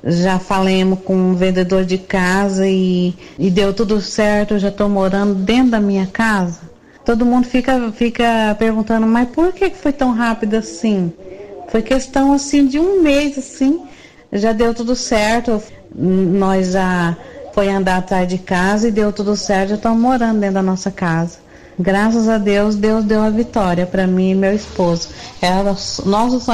já falamos com um vendedor de casa e deu tudo certo, eu já estou morando dentro da minha casa. Todo mundo fica perguntando, mas por que foi tão rápido assim? Foi questão assim de um mês assim, já deu tudo certo, nós já foi andar atrás de casa e deu tudo certo, já estamos morando dentro da nossa casa. Graças a Deus, Deus deu a vitória para mim e meu esposo. Era nosso sonho.